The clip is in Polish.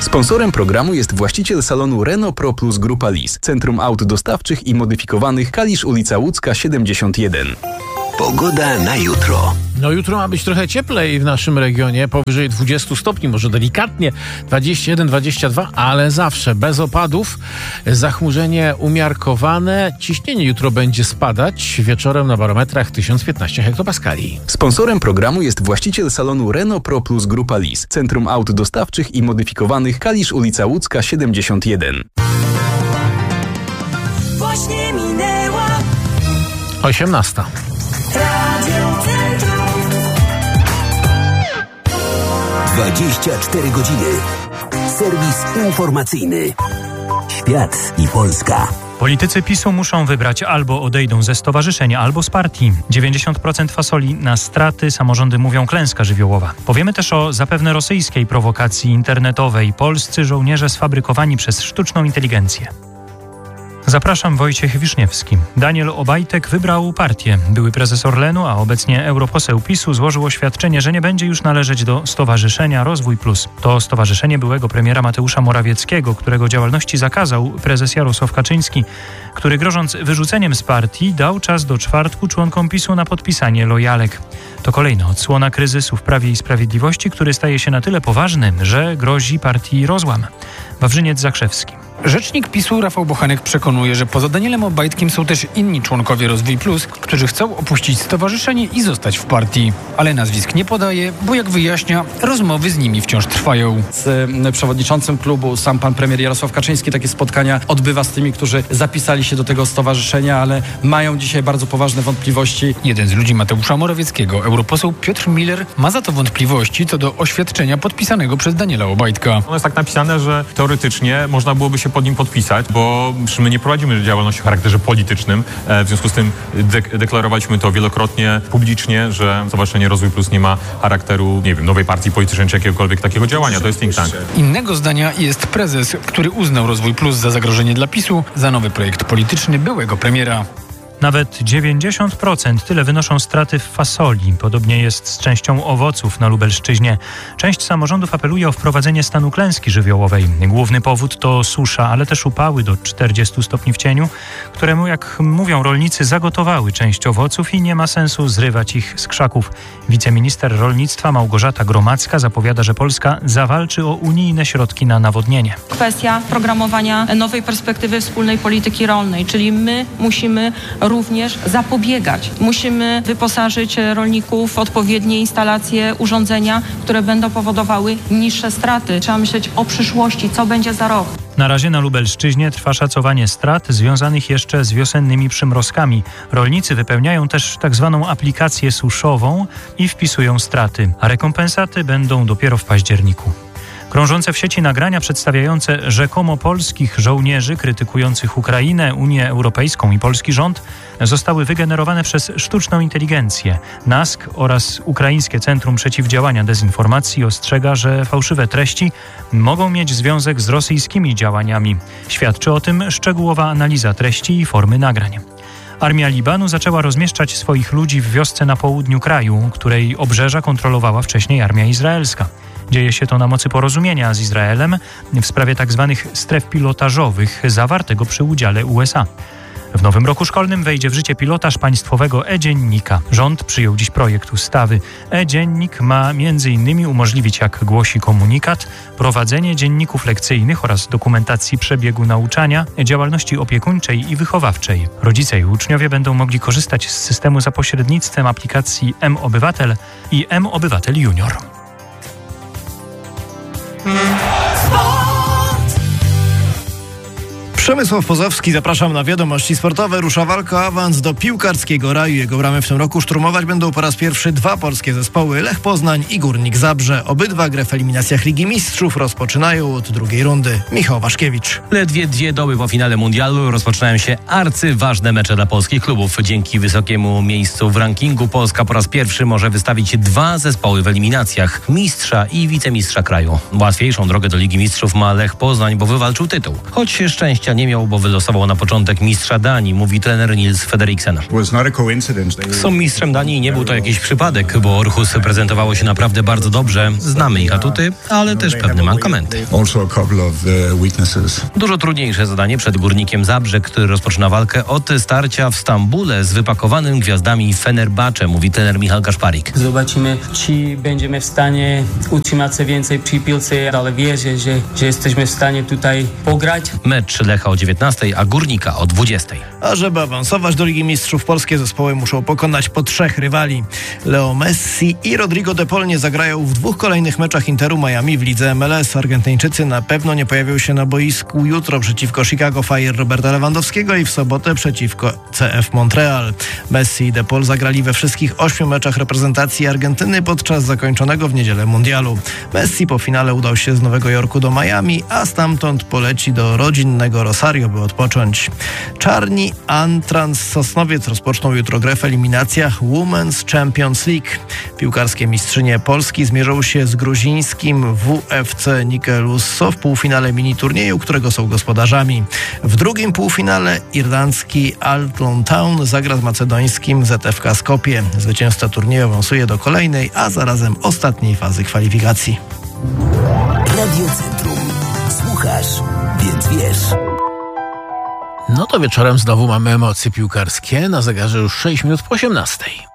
Sponsorem programu jest właściciel salonu Renault Pro Plus Grupa Lis, Centrum Aut Dostawczych i Modyfikowanych, Kalisz, ulica Łódzka 71. Pogoda na jutro. Jutro ma być trochę cieplej w naszym regionie, powyżej 20 stopni, może delikatnie 21, 22, ale zawsze bez opadów. Zachmurzenie umiarkowane. Ciśnienie jutro będzie spadać. Wieczorem na barometrach 1015 hektopaskali. Sponsorem programu jest właściciel salonu Renault Pro Plus Grupa Lis, Centrum Aut Dostawczych i Modyfikowanych, Kalisz, ulica Łódzka 71. Właśnie minęła 18. Radio Centrum. 24 godziny. Serwis informacyjny. Świat i Polska. Politycy PiS-u muszą wybrać: albo odejdą ze stowarzyszenia, albo z partii. 90% fasoli na straty, samorządy mówią klęska żywiołowa. Powiemy też o zapewne rosyjskiej prowokacji internetowej. Polscy żołnierze sfabrykowani przez sztuczną inteligencję. Zapraszam, Wojciech Wiszniewski. Daniel Obajtek wybrał partię. Były prezes Orlenu, a obecnie europoseł PiS-u złożył oświadczenie, że nie będzie już należeć do Stowarzyszenia Rozwój Plus. To stowarzyszenie byłego premiera Mateusza Morawieckiego, którego działalności zakazał prezes Jarosław Kaczyński, który grożąc wyrzuceniem z partii dał czas do czwartku członkom PiS-u na podpisanie lojalek. To kolejna odsłona kryzysu w Prawie i Sprawiedliwości, który staje się na tyle poważny, że grozi partii rozłam. Wawrzyniec Zakrzewski. Rzecznik PiS-u Rafał Bochenek przekonuje, że poza Danielem Obajtkiem są też inni członkowie Rozwój Plus, którzy chcą opuścić stowarzyszenie i zostać w partii. Ale nazwisk nie podaje, bo jak wyjaśnia, rozmowy z nimi wciąż trwają. Z przewodniczącym klubu sam pan premier Jarosław Kaczyński takie spotkania odbywa z tymi, którzy zapisali się do tego stowarzyszenia, ale mają dzisiaj bardzo poważne wątpliwości. Jeden z ludzi Mateusza Morawieckiego, europoseł Piotr Miller, ma za to wątpliwości co do oświadczenia podpisanego przez Daniela Obajtka. Ono jest tak napisane, że teoretycznie można byłoby się pod nim podpisać, bo my nie prowadzimy działalności o charakterze politycznym. W związku z tym deklarowaliśmy to wielokrotnie publicznie, że Stowarzyszenie Rozwój Plus nie ma charakteru, nowej partii politycznej czy jakiegokolwiek takiego działania. To jest think tank. Innego zdania jest prezes, który uznał Rozwój Plus za zagrożenie dla PiS-u, za nowy projekt polityczny byłego premiera. Nawet 90% tyle wynoszą straty w fasoli. Podobnie jest z częścią owoców na Lubelszczyźnie. Część samorządów apeluje o wprowadzenie stanu klęski żywiołowej. Główny powód to susza, ale też upały do 40 stopni w cieniu, któremu, jak mówią rolnicy, zagotowały część owoców i nie ma sensu zrywać ich z krzaków. Wiceminister rolnictwa Małgorzata Gromacka zapowiada, że Polska zawalczy o unijne środki na nawodnienie. Kwestia programowania nowej perspektywy wspólnej polityki rolnej, czyli my musimy również zapobiegać. Musimy wyposażyć rolników w odpowiednie instalacje, urządzenia, które będą powodowały niższe straty. Trzeba myśleć o przyszłości, co będzie za rok. Na razie na Lubelszczyźnie trwa szacowanie strat związanych jeszcze z wiosennymi przymrozkami. Rolnicy wypełniają też tzw. aplikację suszową i wpisują straty, a rekompensaty będą dopiero w październiku. Krążące w sieci nagrania przedstawiające rzekomo polskich żołnierzy krytykujących Ukrainę, Unię Europejską i polski rząd zostały wygenerowane przez sztuczną inteligencję. NASK oraz Ukraińskie Centrum Przeciwdziałania Dezinformacji ostrzega, że fałszywe treści mogą mieć związek z rosyjskimi działaniami. Świadczy o tym szczegółowa analiza treści i formy nagrań. Armia Libanu zaczęła rozmieszczać swoich ludzi w wiosce na południu kraju, której obrzeża kontrolowała wcześniej armia izraelska. Dzieje się to na mocy porozumienia z Izraelem w sprawie tzw. stref pilotażowych zawartego przy udziale USA. W nowym roku szkolnym wejdzie w życie pilotaż państwowego e-dziennika. Rząd przyjął dziś projekt ustawy. E-dziennik ma m.in. umożliwić, jak głosi komunikat, prowadzenie dzienników lekcyjnych oraz dokumentacji przebiegu nauczania, działalności opiekuńczej i wychowawczej. Rodzice i uczniowie będą mogli korzystać z systemu za pośrednictwem aplikacji M-Obywatel i M-Obywatel Junior. Przemysław Pozowski, zapraszam na wiadomości sportowe. Rusza walka o awans do piłkarskiego raju. Jego bramę w tym roku szturmować będą po raz pierwszy dwa polskie zespoły: Lech Poznań i Górnik Zabrze. Obydwa grę w eliminacjach Ligi Mistrzów rozpoczynają od drugiej rundy. Michał Waszkiewicz. Ledwie 2 doby po finale mundialu rozpoczynają się arcyważne mecze dla polskich klubów. Dzięki wysokiemu miejscu w rankingu Polska po raz pierwszy może wystawić 2 zespoły w eliminacjach: mistrza i wicemistrza kraju. Łatwiejszą drogę do Ligi Mistrzów ma Lech Poznań, bo wywalczył tytuł. Choć szczęścia nie miał, bo wylosował na początek mistrza Danii, mówi trener Niels Frederiksen. Są mistrzem Danii i nie był to jakiś przypadek, bo Aarhus prezentowało się naprawdę bardzo dobrze. Znamy ich atuty, ale też pewne mankamenty. Dużo trudniejsze zadanie przed Górnikiem Zabrze, który rozpoczyna walkę od starcia w Stambule z wypakowanym gwiazdami Fenerbahce, mówi trener Michał Kaszparik. Zobaczymy, czy będziemy w stanie utrzymać się więcej przy piłce, ale wierzę, że jesteśmy w stanie tutaj pograć. Mecz Lecha o 19, a Górnika o 20. A żeby awansować do Ligi Mistrzów, polskie zespoły muszą pokonać po 3 rywali. Leo Messi i Rodrigo de Paul nie zagrają w 2 kolejnych meczach Interu Miami w lidze MLS. Argentyńczycy na pewno nie pojawią się na boisku jutro przeciwko Chicago Fire Roberta Lewandowskiego i w sobotę przeciwko CF Montreal. Messi i de Paul zagrali we wszystkich 8 meczach reprezentacji Argentyny podczas zakończonego w niedzielę mundialu. Messi po finale udał się z Nowego Jorku do Miami, a stamtąd poleci do rodzinnego Rosario, by odpocząć. Czarni Antrans Sosnowiec rozpoczną jutro grę w eliminacjach Women's Champions League. Piłkarskie mistrzynie Polski zmierzą się z gruzińskim WFC Nikelusso w półfinale mini-turnieju, którego są gospodarzami. W drugim półfinale irlandzki Alton Town zagra z macedońskim ZFK Skopje. Zwycięzca turnieju awansuje do kolejnej, a zarazem ostatniej fazy kwalifikacji. Radio Centrum. Słuchasz, więc wiesz. No to wieczorem znowu mamy emocje piłkarskie. Na zegarze już 6 minut po 18.